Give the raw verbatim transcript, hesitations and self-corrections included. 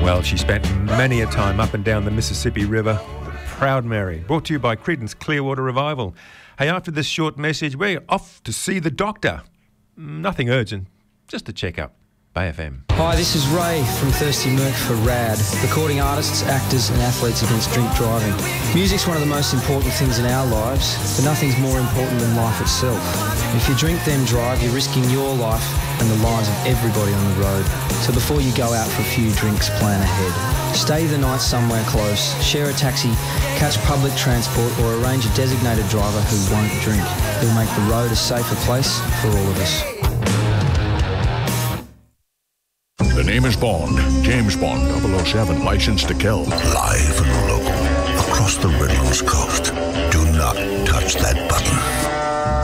Well, she spent many a time up and down the Mississippi River. Proud Mary, brought to you by Creedence Clearwater Revival. Hey, after this short message, we're off to see the doctor. Nothing urgent, just a check-up. Bay F M. Hi, this is Ray from Thirsty Merc for RAD, recording artists, actors and athletes against drink driving. Music's one of the most important things in our lives, but nothing's more important than life itself. If you drink then drive, you're risking your life and the lives of everybody on the road. So before you go out for a few drinks, plan ahead. Stay the night somewhere close, share a taxi, catch public transport or arrange a designated driver who won't drink. It'll make the road a safer place for all of us. The name is Bond. James Bond, double oh seven, licensed to kill. Live and local, across the Redlands coast. Do not touch that button.